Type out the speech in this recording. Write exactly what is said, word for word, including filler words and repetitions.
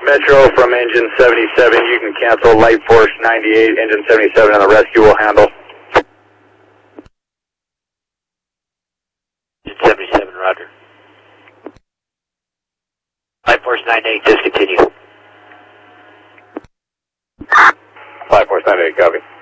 Metro from engine seventy-seven, you can cancel Light Force ninety-eight, engine seventy-seven, and the rescue will handle. Engine seventy-seven, roger. Light Force ninety-eight, discontinue. Light Force ninety-eight, copy.